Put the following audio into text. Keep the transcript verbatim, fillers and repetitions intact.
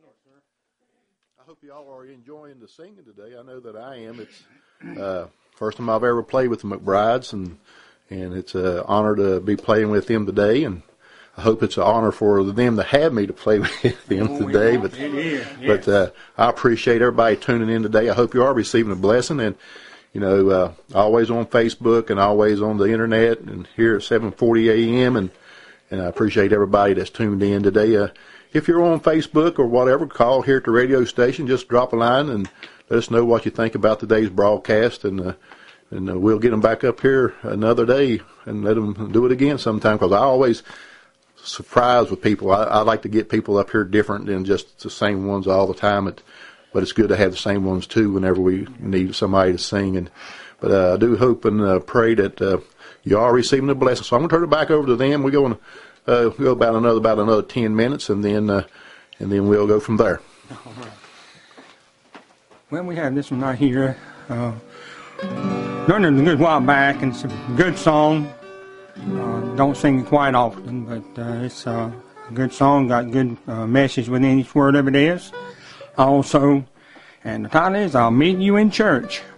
I hope you all are enjoying the singing today. I know that I am. It's uh, first time I've ever played with the McBrides, and and it's an honor to be playing with them today. And I hope it's an honor for them to have me to play with them oh, today. But it is, yes. but uh, I appreciate everybody tuning in today. I hope you are receiving a blessing. And you know, uh, always on Facebook and always on the internet and here at seven forty a m and and I appreciate everybody that's tuned in today. Uh, If you're on Facebook or whatever, call here at the radio station. Just drop a line and let us know what you think about today's broadcast, and uh, and uh, we'll get them back up here another day and let them do it again sometime. Because I always surprise with people. I, I like to get people up here different than just the same ones all the time. But but it's good to have the same ones too whenever we need somebody to sing. And but uh, I do hope and uh, pray that uh, you are receiving the blessing. So I'm going to turn it back over to them. We're going to. Uh, we'll go about another about another ten minutes, and then uh, and then we'll go from there. All right. Well, we have this one right here. Uh, learned it a good while back, and it's a good song. Uh, don't sing it quite often, but uh, it's uh, a good song. Got good uh, message within each word of it is. Also, and the title is "I'll Meet You in Church."